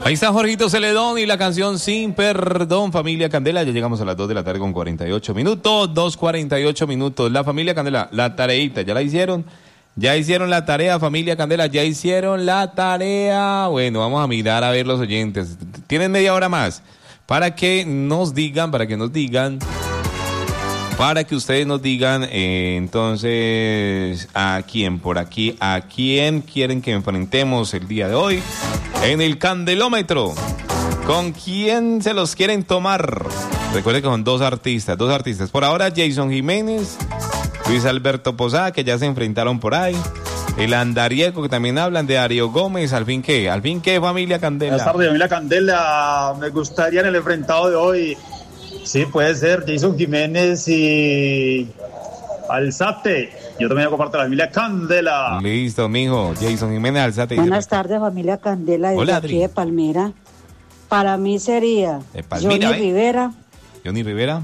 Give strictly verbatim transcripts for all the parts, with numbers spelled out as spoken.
Ahí está Jorgito Celedón y la canción Sin Perdón, familia Candela. Ya llegamos a las dos de la tarde con cuarenta y ocho minutos, dos cuarenta y ocho minutos. La familia Candela, la tareita, ¿ya la hicieron? Ya hicieron la tarea, familia Candela, ya hicieron la tarea. Bueno, vamos a mirar a ver los oyentes. Tienen media hora más para que nos digan, para que nos digan, para que ustedes nos digan, eh, entonces, a quién, por aquí, a quién quieren que enfrentemos el día de hoy en el Candelómetro. ¿Con quién se los quieren tomar? Recuerden que son dos artistas, dos artistas. Por ahora, Jason Jiménez, Luis Alberto Posada, que ya se enfrentaron por ahí. El Andariego, que también hablan de Darío Gómez. ¿Al fin qué? ¿Al fin qué, familia Candela? Buenas tardes, familia Candela. Me gustaría en el enfrentado de hoy, sí, puede ser Jason Jiménez y Alzate. Yo también comparto la familia Candela. Listo, mijo. Jason Jiménez, Alzate. Buenas tardes, familia Candela, desde Hola, aquí Adri. de Palmira. Para mí sería De Palmira, Johnny ¿eh? Rivera Johnny Rivera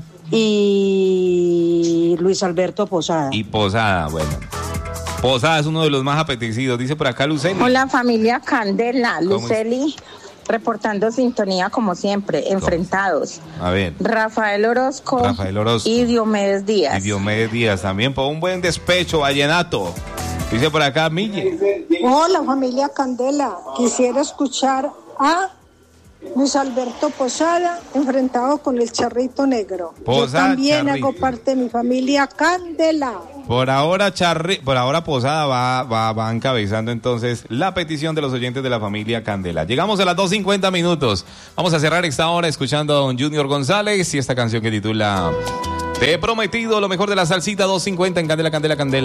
y Luis Alberto Posada. y Posada. Bueno, Posada es uno de los más apetecidos. Dice por acá Luceli. Hola familia Candela, ¿Cómo Luceli reportando sintonía como siempre, enfrentados. A ver. Rafael Orozco, Rafael Orozco. y Diomedes Díaz. Y Diomedes Díaz también por un buen despecho vallenato. Dice por acá Mille. Hola familia Candela, quisiera escuchar a Luis Alberto Posada enfrentado con el Charrito Negro. Posada, Yo también Charrito. hago parte de mi familia Candela. Por ahora Charri, por ahora Posada va, va, va encabezando entonces la petición de los oyentes de la familia Candela. Llegamos a las dos cincuenta minutos. Vamos a cerrar esta hora escuchando a don Junior González y esta canción que titula Te he prometido lo mejor de la salsita. Dos cincuenta en Candela, Candela, Candela.